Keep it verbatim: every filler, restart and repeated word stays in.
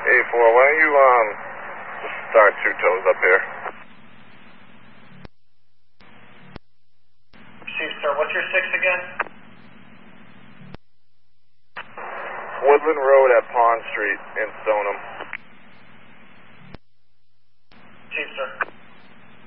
A four, why don't you, um, just start two toes up here? Chief, sir, what's your six again? Woodland Road at Pond Street in Stoneham.